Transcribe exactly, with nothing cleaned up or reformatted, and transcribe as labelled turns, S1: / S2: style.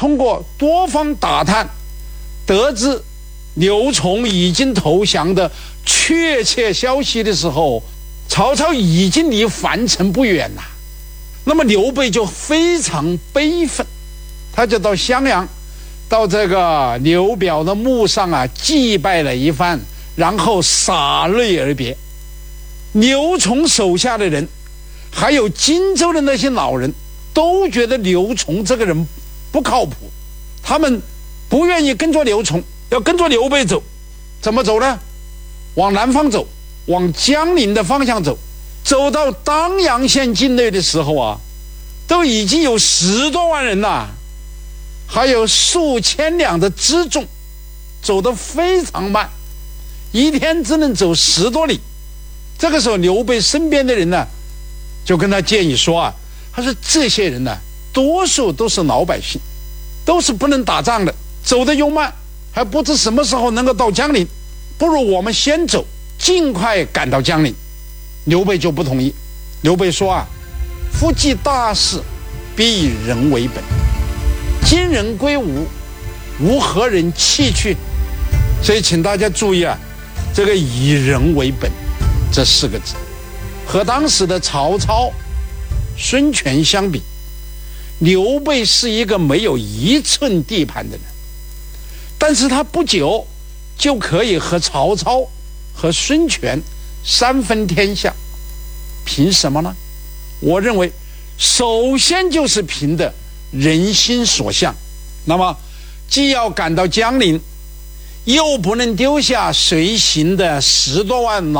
S1: 通过多方打探，得知刘琮已经投降的确切消息的时候，曹操已经离樊城不远了。那么刘备就非常悲愤，他就到襄阳，到这个刘表的墓上啊祭拜了一番，然后洒泪而别。刘琮手下的人，还有荆州的那些老人，都觉得刘琮这个人不靠谱，他们不愿意跟着刘琮，要跟着刘备走。怎么走呢？往南方走，往江陵的方向走。走到当阳县境内的时候啊，都已经有十多万人了，还有数千两的辎重，走得非常慢，一天只能走十多里。这个时候刘备身边的人呢，就跟他建议说啊，他说这些人呢，多数都是老百姓，都是不能打仗的，走得又慢，还不知什么时候能够到江陵，不如我们先走，尽快赶到江陵。刘备就不同意，刘备说啊，夫计大事，必以人为本，今人归吴，吾何人弃去？所以请大家注意啊，这个以人为本这四个字，和当时的曹操、孙权相比，刘备是一个没有一寸地盘的人，但是他不久就可以和曹操和孙权三分天下。凭什么呢？我认为首先就是凭的人心所向。那么既要赶到江陵，又不能丢下随行的十多万老